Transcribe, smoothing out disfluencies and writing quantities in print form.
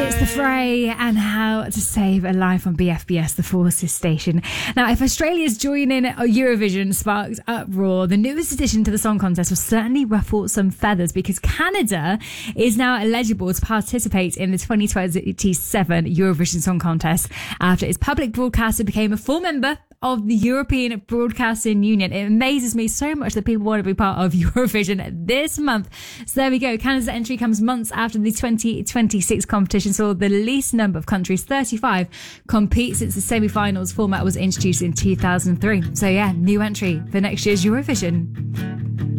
It's The Fray and How to Save a Life on BFBS, the Forces station. Now, if Australia's joining Eurovision sparked uproar, the newest addition to the song contest will certainly ruffle some feathers because Canada is now eligible to participate in the 2027 Eurovision Song Contest after its public broadcaster became a full member of the European Broadcasting Union. It amazes me so much that people want to be part of Eurovision this month. So there we go. Canada's entry comes months after the 2026 competition saw the least number of countries, 35, compete since the semi-finals format was introduced in 2003. So yeah, new entry for next year's Eurovision.